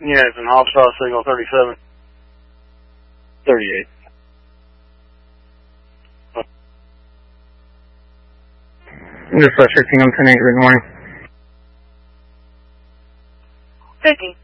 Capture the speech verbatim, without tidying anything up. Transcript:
Yeah, it's an Hofstra signal thirty-seven. thirty-eight. Dispatch fifteen, I'm ten eight, good morning. Vicky.